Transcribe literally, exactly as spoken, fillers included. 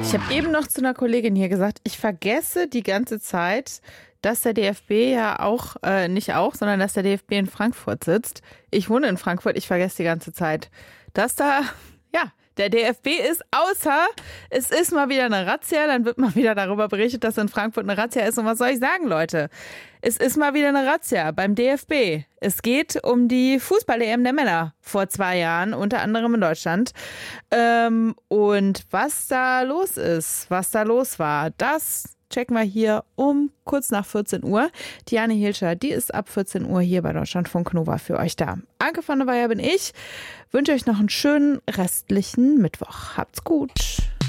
Ich habe eben noch zu einer Kollegin hier gesagt, ich vergesse die ganze Zeit, dass der D F B ja auch, äh, nicht auch, sondern dass der D F B in Frankfurt sitzt. Ich wohne in Frankfurt, ich vergesse die ganze Zeit, dass da, ja, der D F B ist, außer es ist mal wieder eine Razzia, dann wird mal wieder darüber berichtet, dass in Frankfurt eine Razzia ist. Und was soll ich sagen, Leute? Es ist mal wieder eine Razzia beim D F B. Es geht um die Fußball-E M der Männer vor zwei Jahren, unter anderem in Deutschland. Ähm, und was da los ist, was da los war, das checken wir hier um kurz nach vierzehn Uhr. Diane Hilscher, die ist ab vierzehn Uhr hier bei Deutschlandfunk Nova für euch da. Anke von der Weyer bin ich. Wünsche euch noch einen schönen restlichen Mittwoch. Habt's gut.